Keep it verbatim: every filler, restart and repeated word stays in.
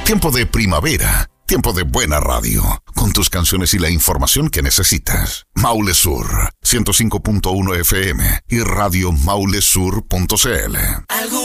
Tiempo de primavera. Tiempo de buena radio, con tus canciones y la información que necesitas. Maule Sur, ciento cinco punto uno F M y radio maule sur punto c l.